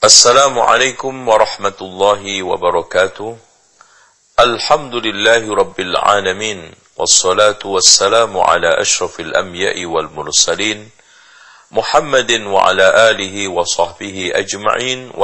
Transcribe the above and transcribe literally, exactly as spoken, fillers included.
Assalamualaikum warahmatullahi wabarakatuh. Alhamdulillahi rabbil alamin. Wassalatu wassalamu ala ashrafil anbiya'i wal mursalin Muhammadin wa ala alihi wa sahbihi ajma'in.